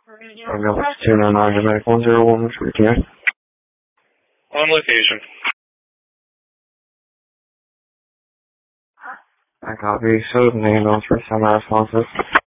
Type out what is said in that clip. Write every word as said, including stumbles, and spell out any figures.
two nine nine, Dominic one zero one, which we can. On location. I copy. So the name, those for semi-responsive.